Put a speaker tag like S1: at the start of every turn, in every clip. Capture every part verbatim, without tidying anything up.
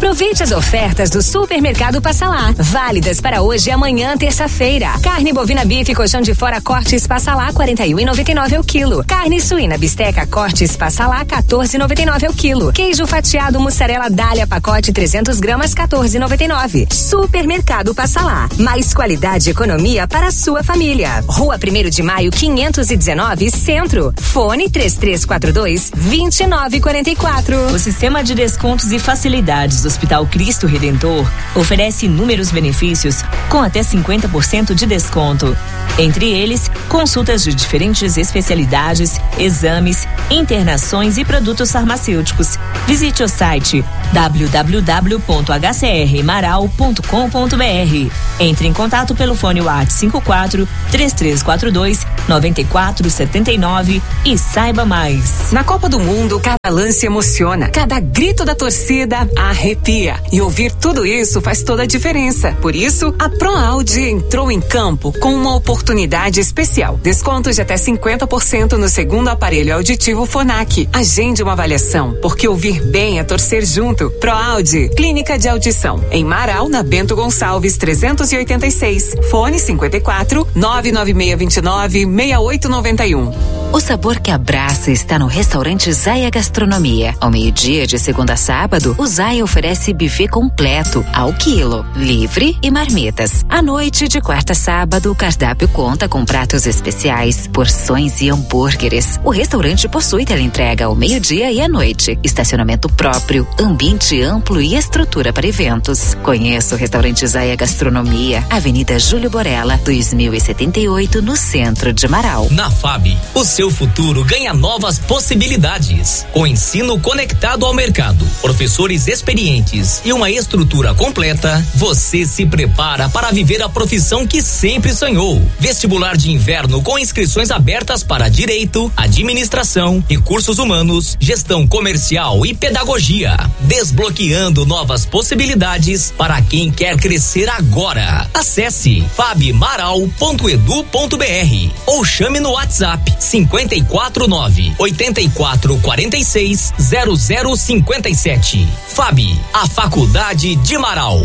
S1: Aproveite as ofertas do Supermercado Passa Lá, válidas para hoje e amanhã, terça-feira. Carne bovina bife colchão de fora cortes Passa Lá, quarenta e um reais e noventa e nove centavos ao quilo. Carne suína bisteca cortes Passa Lá, quatorze reais e noventa e nove centavos ao quilo. Queijo fatiado mussarela Dália pacote trezentos gramas, quatorze reais e noventa e nove centavos. Supermercado Passa Lá, mais qualidade e economia para a sua família. Rua primeiro de maio, quinhentos e dezenove, Centro. Fone três três quatro dois, dois nove quatro quatro.
S2: O sistema de descontos e facilidades do Hospital Cristo Redentor oferece inúmeros benefícios com até cinquenta por cento de desconto. Entre eles, consultas de diferentes especialidades, exames, internações e produtos farmacêuticos. Visite o site w w w ponto h c r maral ponto com ponto b r. Entre em contato pelo fone WhatsApp cinco quatro três três quatro dois nove quatro sete nove e saiba mais.
S3: Na Copa do Mundo, cada lance emociona, cada grito da torcida arrepia. E ouvir tudo isso faz toda a diferença. Por isso, a ProAudio entrou em campo com uma oportunidade especial. Descontos de até cinquenta por cento no segundo aparelho auditivo Phonak. Agende uma avaliação, porque ouvir bem é torcer junto. ProAudio, Clínica de Audição. Em Marau, na Bento Gonçalves, trezentos e oitenta e seis. Fone cinquenta e quatro, nove nove seis dois nove, seis oito nove um.
S4: O sabor que abraça está no restaurante Zaya Gastronomia. Ao meio-dia, de segunda a sábado, o Zaya oferece buffet completo, ao quilo, livre e marmitas. À noite, de quarta a sábado, o cardápio conta com pratos especiais, porções e hambúrgueres. O restaurante possui teleentrega ao meio-dia e à noite, estacionamento próprio, ambiente amplo e estrutura para eventos. Conheça o restaurante Zaya Gastronomia, Avenida Júlio Borella, dois mil e setenta e oito, no centro de Marau.
S5: Na F A B, o seu futuro ganha novas possibilidades. Com ensino conectado ao mercado, professores experientes e uma estrutura completa, você se prepara para viver a profissão que sempre sonhou. Vestibular de inverno com inscrições abertas para Direito, Administração, Recursos Humanos, Gestão Comercial e Pedagogia. Desbloqueando novas possibilidades para quem quer crescer agora. Acesse fabmaral ponto edu ponto b r ou chame no WhatsApp cinquenta e quatro nove, oitenta e quatro quarenta e seis, zero zero cinquenta e sete. F A B, a Faculdade de Marau.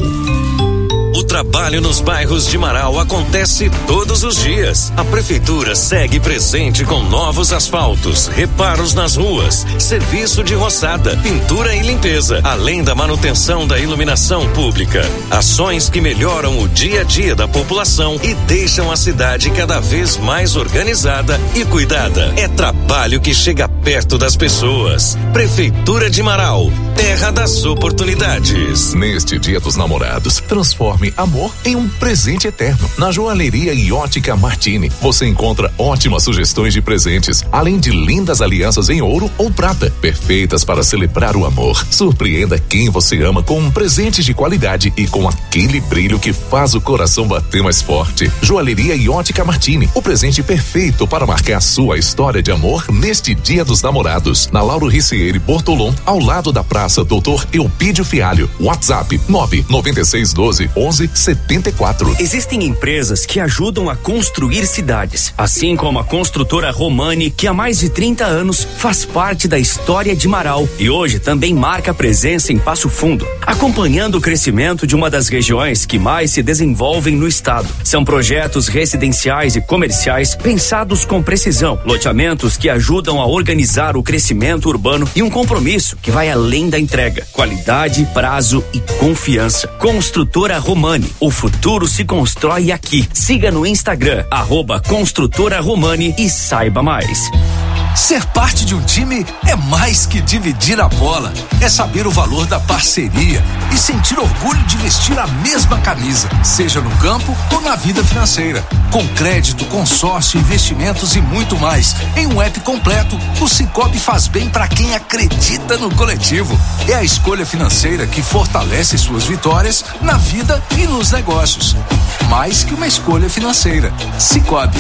S6: O trabalho nos bairros de Marau acontece todos os dias. A prefeitura segue presente com novos asfaltos, reparos nas ruas, serviço de roçada, pintura e limpeza, além da manutenção da iluminação pública. Ações que melhoram o dia a dia da população e deixam a cidade cada vez mais organizada e cuidada. É trabalho que chega perto das pessoas. Prefeitura de Marau, terra das oportunidades.
S7: Neste Dia dos Namorados, transforme amor em um presente eterno. Na Joalheria e Ótica Martini, você encontra ótimas sugestões de presentes, além de lindas alianças em ouro ou prata, perfeitas para celebrar o amor. Surpreenda quem você ama com um presente de qualidade e com aquele brilho que faz o coração bater mais forte. Joalheria e Ótica Martini, o presente perfeito para marcar sua história de amor neste Dia dos Namorados. Na Lauro Ricieri Bortolom, ao lado da Praça Doutor Eupídio Fialho. WhatsApp nove nove seis doze onze setenta e quatro.
S8: Existem empresas que ajudam a construir cidades, assim como a construtora Romani, que há mais de trinta anos faz parte da história de Marau e hoje também marca presença em Passo Fundo, acompanhando o crescimento de uma das regiões que mais se desenvolvem no estado. São projetos residenciais e comerciais pensados com precisão, loteamentos que ajudam a organizar o crescimento urbano e um compromisso que vai além da entrega, qualidade, prazo e confiança. Construtora Romani, o futuro se constrói aqui. Siga no Instagram, arroba Construtora Romani e saiba mais.
S9: Ser parte de um time é mais que dividir a bola. É saber o valor da parceria e sentir orgulho de vestir a mesma camisa, seja no campo ou na vida financeira. Com crédito, consórcio, investimentos e muito mais. Em um app completo, o Sicoob faz bem para quem acredita no coletivo. É a escolha financeira que fortalece suas vitórias na vida e nos negócios. Mais que uma escolha financeira. Sicoob.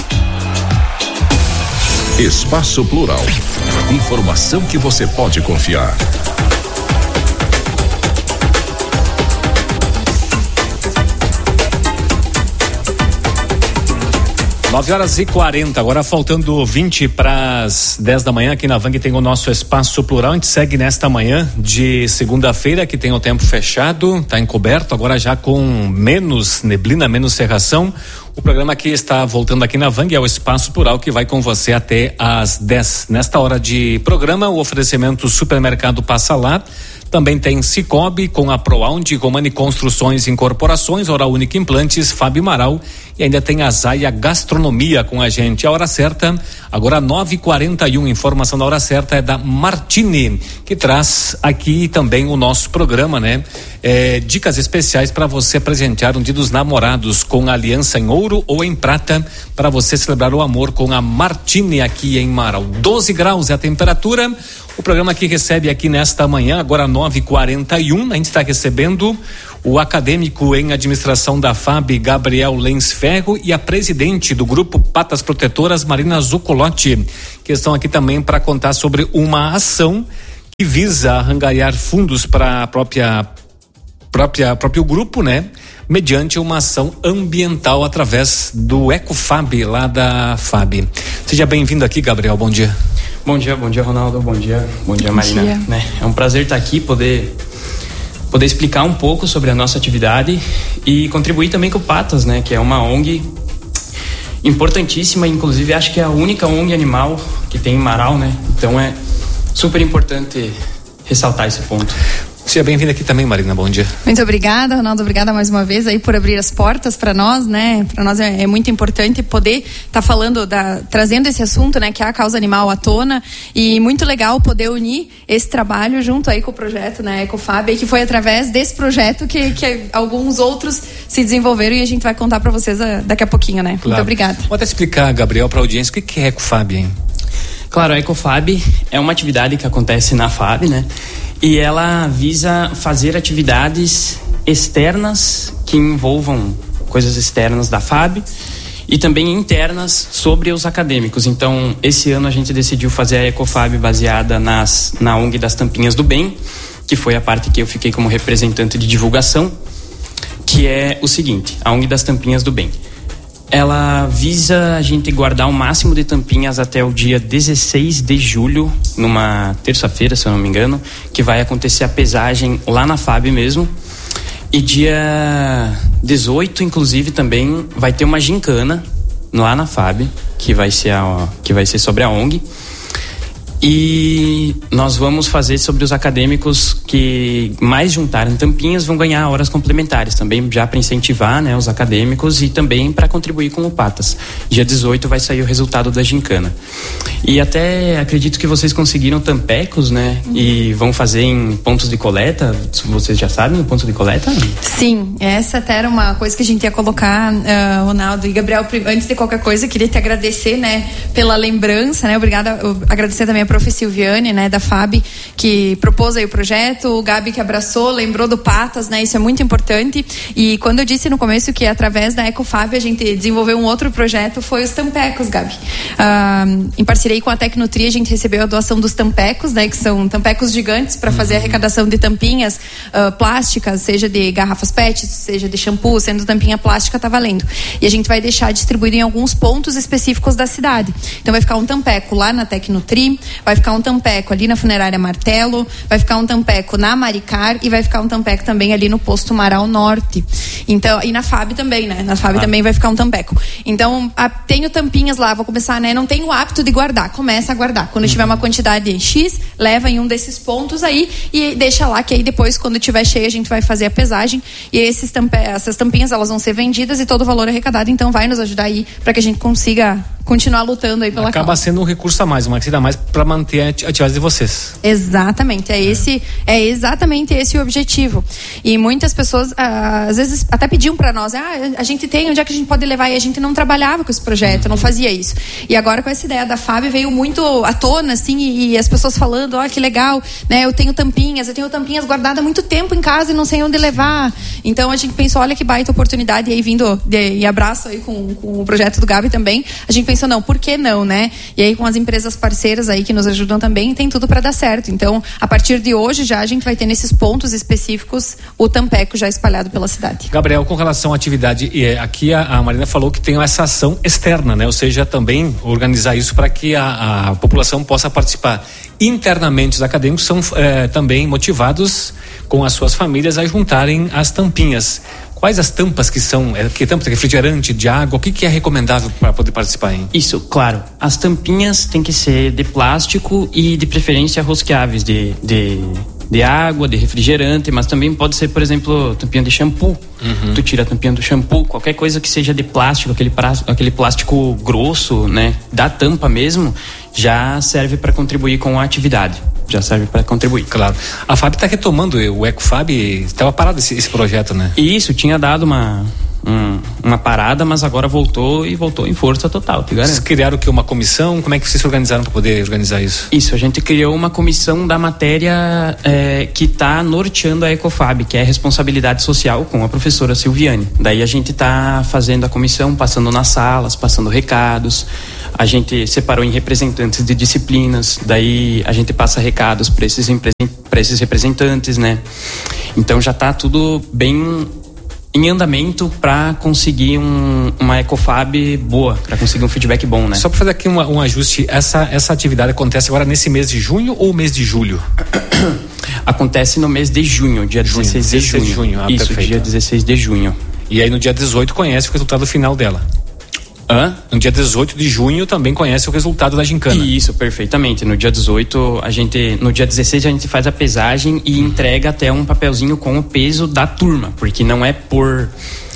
S7: Espaço Plural. Informação que você pode confiar.
S10: nove horas e quarenta, agora faltando vinte para as dez da manhã, aqui na Vang tem o nosso Espaço Plural. A gente segue nesta manhã de segunda-feira, que tem o tempo fechado, está encoberto, agora já com menos neblina, menos cerração. O programa aqui está voltando aqui na Vang, é o Espaço Plural, que vai com você até às dez. Nesta hora de programa, o oferecimento Supermercado Passa Lá. Também tem Cicobi com a Proaund, Romani Construções e Incorporações, Oral Única Implantes, Fábio Amaral, e ainda tem a Zaia Gastronomia com a gente. A hora certa, agora nove e quarenta e um, informação da hora certa é da Martini, que traz aqui também o nosso programa, né? É, dicas especiais para você presentear um Dia dos Namorados com aliança em ouro ou em prata, para você celebrar o amor com a Martini aqui em Marau. doze graus é a temperatura. O programa que recebe aqui nesta manhã, agora nove e quarenta e um, a gente está recebendo o acadêmico em administração da F A B, Gabriel Lenz Ferro, e a presidente do grupo Patas Protetoras, Marina Zuccolotti, que estão aqui também para contar sobre uma ação que visa arrecadar fundos para a própria, própria, próprio grupo, né? Mediante uma ação ambiental através do Ecofab, lá da F A B. Seja bem-vindo aqui, Gabriel, bom dia.
S11: Bom dia, bom dia, Ronaldo, bom dia, bom dia, Marina. Bom dia. Né? É um prazer estar aqui, poder, poder explicar um pouco sobre a nossa atividade e contribuir também com o Patas, né? Que é uma O N G importantíssima, inclusive acho que é a única O N G animal que tem em Marau, né? Então é super importante ressaltar esse ponto.
S10: Seja bem-vinda aqui também, Marina, bom dia.
S12: Muito obrigada, Ronaldo, obrigada mais uma vez aí por abrir as portas para nós, né? Para nós é, é muito importante poder estar tá falando, da, trazendo esse assunto, né? Que é a causa animal à tona, e muito legal poder unir esse trabalho junto aí com o projeto, né? Ecofab, que foi através desse projeto que, que alguns outros se desenvolveram, e a gente vai contar para vocês a, daqui a pouquinho, né? Claro. Muito obrigada.
S10: Pode explicar, Gabriel, para a audiência, o que é Ecofab, hein?
S11: Claro, a Ecofab é uma atividade que acontece na F A B, né? E ela visa fazer atividades externas que envolvam coisas externas da F A B e também internas sobre os acadêmicos. Então, esse ano a gente decidiu fazer a Ecofab baseada nas, na O N G das Tampinhas do Bem, que foi a parte que eu fiquei como representante de divulgação, que é o seguinte: a O N G das Tampinhas do Bem, ela visa a gente guardar o máximo de tampinhas até o dia dezesseis de julho, numa terça-feira, se eu não me engano, que vai acontecer a pesagem lá na F A B mesmo. E dia dezoito, inclusive, também vai ter uma gincana lá na F A B, que vai ser, a, que vai ser sobre a O N G. E nós vamos fazer sobre os acadêmicos que mais juntarem tampinhas vão ganhar horas complementares também, já para incentivar, né, os acadêmicos, e também para contribuir com o Patas. Dia dezoito vai sair o resultado da gincana. E até acredito que vocês conseguiram tampecos, né? Uhum. E vão fazer em pontos de coleta. Vocês já sabem o ponto de coleta?
S12: Sim, essa até era uma coisa que a gente ia colocar, uh, Ronaldo e Gabriel. Antes de qualquer coisa, queria te agradecer, né, pela lembrança, né? Obrigada, agradecer também a prof. Silviane, né, da F A B, que propôs aí o projeto, o Gabi que abraçou, lembrou do Patas, né? Isso é muito importante. E quando eu disse no começo que através da Ecofab a gente desenvolveu um outro projeto, foi os tampecos, Gabi. Uh, em parceria com a Tecnutri, a gente recebeu a doação dos tampecos, né, que são tampecos gigantes para fazer a arrecadação de tampinhas uh, plásticas, seja de garrafas P E T, seja de shampoo, sendo tampinha plástica, tá valendo. E a gente vai deixar distribuído em alguns pontos específicos da cidade. Então vai ficar um tampeco lá na Tecnutri, vai ficar um tampeco ali na Funerária Martelo, vai ficar um tampeco na Maricar e vai ficar um tampeco também ali no posto Marau Norte. Então, e na F A B também, né? Na F A B ah. também vai ficar um tampeco. Então, a, tenho tampinhas lá, vou começar, né? Não tenho o hábito de guardar, começa a guardar. Quando uhum. tiver uma quantidade X, leva em um desses pontos aí e deixa lá, que aí depois, quando tiver cheio, a gente vai fazer a pesagem e esses tampe, essas tampinhas, elas vão ser vendidas e todo o valor arrecadado, então vai nos ajudar aí para que a gente consiga continuar lutando aí pela
S10: Acaba
S12: causa.
S10: sendo um recurso a mais, uma receita a mais para manter a atividade de vocês.
S12: Exatamente, é, esse, é exatamente esse o objetivo. E muitas pessoas, ah, às vezes, até pediam para nós, ah, a gente tem, onde é que a gente pode levar? E a gente não trabalhava com esse projeto, uhum. não fazia isso. E agora com essa ideia da F A B veio muito à tona, assim, e, e as pessoas falando, ó, oh, que legal, né? Eu tenho tampinhas, eu tenho tampinhas guardadas há muito tempo em casa e não sei onde levar. Então a gente pensou, olha que baita oportunidade, e aí vindo, de, e abraço aí com, com o projeto do Gabi também, a gente pensou pensou, não, por que não, né? E aí com as empresas parceiras aí que nos ajudam também, tem tudo para dar certo. Então, a partir de hoje já a gente vai ter nesses pontos específicos o Tampeco já espalhado pela cidade.
S10: Gabriel, com relação à atividade, aqui a, a Marina falou que tem essa ação externa, né? Ou seja, também organizar isso para que a, a população possa participar. Internamente, os acadêmicos são é, também motivados com as suas famílias a juntarem as tampinhas. Quais as tampas que são? É, que tampa de refrigerante, de água? O que, que é recomendável para poder participar, hein?
S11: Isso, claro. As tampinhas têm que ser de plástico e de preferência rosqueáveis, de, de, de água, de refrigerante, mas também pode ser, por exemplo, tampinha de shampoo. Uhum. Tu tira a tampinha do shampoo, qualquer coisa que seja de plástico, aquele, pra, aquele plástico grosso, né? Da tampa mesmo, já serve para contribuir com a atividade. Já serve para contribuir.
S10: Claro. A F A B está retomando, o EcoFab, estava parado esse, esse projeto, né?
S11: Isso, tinha dado uma, um, uma parada, mas agora voltou e voltou em força total, te garanto.
S10: Vocês criaram o que? Uma comissão? Como é que vocês se organizaram para poder organizar isso?
S11: Isso, a gente criou uma comissão da matéria é, que está norteando a EcoFab, que é a responsabilidade social, com a professora Silviane. Daí a gente está fazendo a comissão, passando nas salas, passando recados. A gente separou em representantes de disciplinas, daí a gente passa recados para esses, para esses representantes, né? Então já está tudo bem em andamento para conseguir um, uma EcoFab boa, para conseguir um feedback bom, né?
S10: Só para fazer aqui um, um ajuste, essa, essa atividade acontece agora nesse mês de junho ou mês de julho?
S11: Acontece no mês de junho, dia junho, dezesseis de junho. De junho. Ah, isso, perfeito. Dia dezesseis de junho.
S10: E aí no dia dezoito conhece o resultado final dela.
S11: Hã?
S10: No dia dezoito de junho também conhece o resultado da gincana.
S11: Isso, perfeitamente. No dia dezoito, a gente, no dia dezesseis a gente faz a pesagem e entrega até um papelzinho com o peso da turma, porque não é por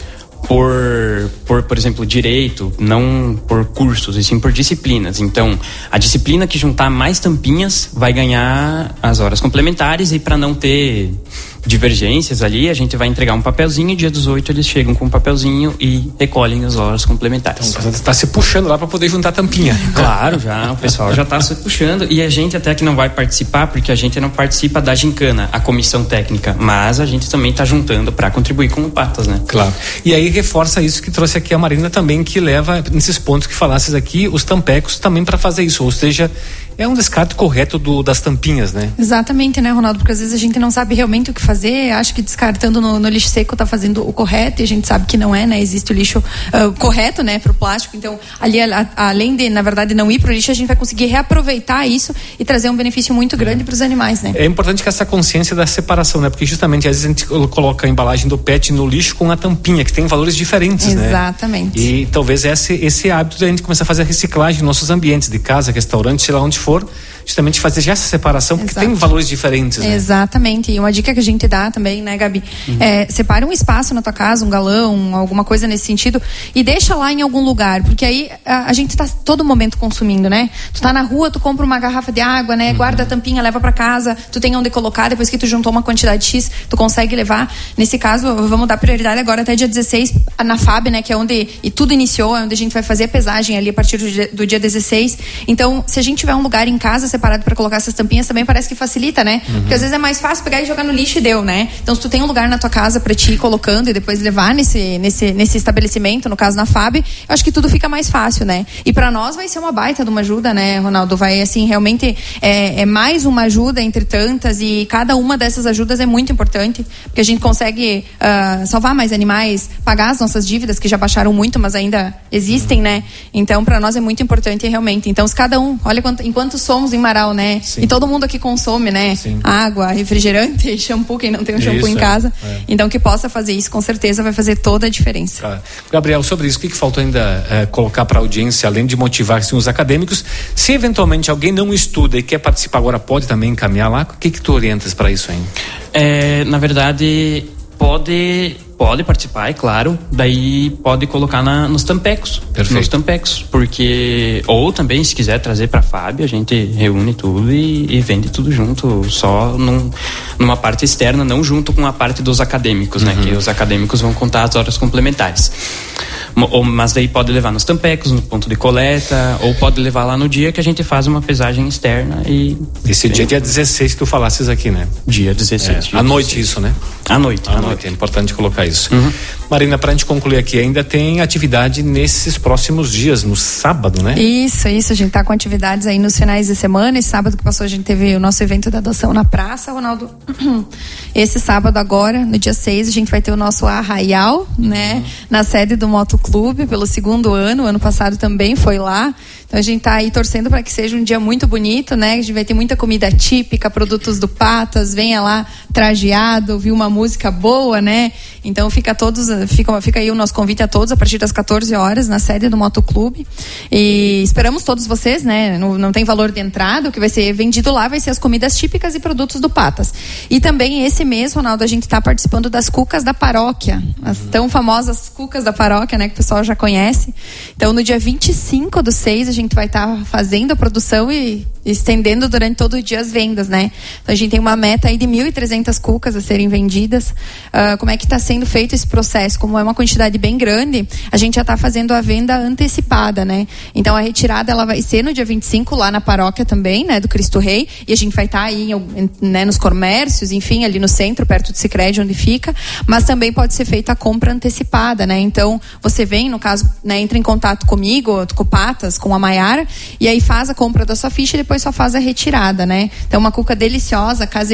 S11: por, por, por exemplo, direito, não por cursos, e sim por disciplinas. Então, a disciplina que juntar mais tampinhas vai ganhar as horas complementares, e para não ter divergências ali, a gente vai entregar um papelzinho e dia dezoito eles chegam com um papelzinho e recolhem as horas complementares.
S10: Então, você está se puxando lá para poder juntar tampinha.
S11: Claro, já, o pessoal já está se puxando, e a gente até que não vai participar, porque a gente não participa da gincana, a comissão técnica, mas a gente também está juntando para contribuir com o Patas, né?
S10: Claro. E aí reforça isso que trouxe aqui a Marina também, que leva nesses pontos que falasses aqui, os tampecos também para fazer isso, ou seja, é um descarte correto do, das tampinhas, né?
S12: Exatamente, né, Ronaldo? Porque às vezes a gente não sabe realmente o que fazer, acha que descartando no, no lixo seco tá fazendo o correto, e a gente sabe que não é, né? Existe o lixo uh, correto, né, pro plástico. Então, ali, a, a, além de, na verdade, não ir pro lixo, a gente vai conseguir reaproveitar isso e trazer um benefício muito grande é. para os animais, né?
S10: É importante que essa consciência da separação, né? Porque justamente, às vezes a gente coloca a embalagem do pet no lixo com a tampinha, que tem valores diferentes,
S12: Exatamente.
S10: né?
S12: Exatamente.
S10: E talvez esse, esse hábito de a gente começar a fazer a reciclagem nos nossos ambientes, de casa, restaurante, sei lá onde for, justamente fazer já essa separação, porque Exato. Tem valores diferentes, né?
S12: Exatamente. E uma dica que a gente dá também, né, Gabi? Uhum. É, separe um espaço na tua casa, um galão, alguma coisa nesse sentido, e deixa lá em algum lugar, porque aí a, a gente tá todo momento consumindo, né? Tu tá na rua, tu compra uma garrafa de água, né? Uhum. Guarda a tampinha, leva pra casa, tu tem onde colocar, depois que tu juntou uma quantidade X, tu consegue levar. Nesse caso, vamos dar prioridade agora até dia dezesseis na F A B, né? Que é onde e tudo iniciou, é onde a gente vai fazer a pesagem ali a partir do dia, do dia dezesseis. Então, se a gente tiver um lugar em casa separado para colocar essas tampinhas, também parece que facilita, né? Uhum. Porque às vezes é mais fácil pegar e jogar no lixo e deu, né? Então, se tu tem um lugar na tua casa para ti ir colocando e depois levar nesse, nesse, nesse estabelecimento, no caso na F A B, eu acho que tudo fica mais fácil, né? E para nós vai ser uma baita de uma ajuda, né, Ronaldo? Vai, assim, realmente é, é mais uma ajuda entre tantas, e cada uma dessas ajudas é muito importante, porque a gente consegue uh, salvar mais animais, pagar as nossas dívidas, que já baixaram muito, mas ainda existem, uhum. né? Então, para nós é muito importante realmente. Então, se cada um, olha quanto, enquanto somos em Marau, né? Sim. E todo mundo aqui consome, né? Sim. Água, refrigerante, shampoo, quem não tem um shampoo isso, em casa. É. Então, que possa fazer isso, com certeza vai fazer toda a diferença.
S10: Claro. Gabriel, sobre isso, o que, que faltou ainda é, colocar para a audiência, além de motivar sim, os acadêmicos? Se eventualmente alguém não estuda e quer participar agora, pode também encaminhar lá? O que, que tu orientas para isso ainda?
S11: É, na verdade, pode... Pode participar, é claro, daí pode colocar na, nos tampecos.
S10: Perfeito.
S11: Nos tampecos, porque, ou também se quiser trazer para a F A B, a gente reúne tudo e, e vende tudo junto, só num, numa parte externa, não junto com a parte dos acadêmicos, uhum. né, que os acadêmicos vão contar as horas complementares. Mas daí pode levar nos tampecos, no ponto de coleta, ou pode levar lá no dia que a gente faz uma pesagem externa e...
S10: Esse dia, dia dezesseis, tu falasses aqui, né?
S11: Dia dezesseis.
S10: É, à noite isso, né?
S11: À noite.
S10: À noite, é importante colocar isso. Uhum. Marina, pra gente concluir aqui, ainda tem atividade nesses próximos dias, no sábado, né?
S12: Isso, isso, a gente tá com atividades aí nos finais de semana. Esse sábado que passou a gente teve o nosso evento da adoção na praça, Ronaldo. Esse sábado agora, no dia seis, a gente vai ter o nosso Arraial, né? Uhum. Na sede do Motoclube, pelo segundo ano, ano passado também foi lá. Então a gente tá aí torcendo para que seja um dia muito bonito, né? A gente vai ter muita comida típica, produtos do Patas, venha lá trajeado, ouvir uma música boa, né? Então fica todos, fica, fica aí o nosso convite a todos a partir das quatorze horas na sede do Motoclube. E esperamos todos vocês, né? Não, não tem valor de entrada, o que vai ser vendido lá vai ser as comidas típicas e produtos do Patas. E também esse mês, Ronaldo, a gente está participando das cucas da paróquia, as tão famosas cucas da paróquia, né? Que o pessoal já conhece. Então no dia vinte e cinco do seis a gente vai estar tá fazendo a produção e estendendo durante todo o dia as vendas, né? Então a gente tem uma meta aí de mil e trezentas cucas a serem vendidas. Uh, como é que está sendo feito esse processo? Como é uma quantidade bem grande, a gente já está fazendo a venda antecipada, né? Então a retirada ela vai ser no dia vinte e cinco lá na paróquia também, né? Do Cristo Rei, e a gente vai estar tá aí, né, nos comércios, enfim, ali no centro, perto do Sicredi, onde fica, mas também pode ser feita a compra antecipada, né? Então você vem, no caso, né, entra em contato comigo, com o Patas, com a Maiara, e aí faz a compra da sua ficha e depois só faz a retirada, né? Então uma cuca deliciosa, caseira,